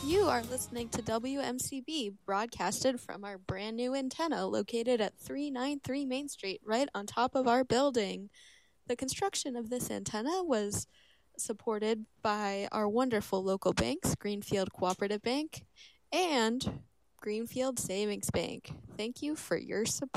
You are listening to WMCB, broadcasted from our brand new antenna located at 393 Main Street, right on top of our building. The construction of this antenna was supported by our wonderful local banks, Greenfield Cooperative Bank and Greenfield Savings Bank. Thank you for your support.